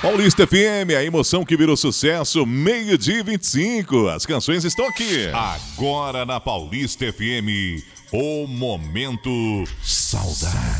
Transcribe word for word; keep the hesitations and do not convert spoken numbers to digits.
Paulista F M, a emoção que virou sucesso, meio-dia e vinte e cinco. As canções estão aqui. Agora na Paulista F M, o Momento Saudade.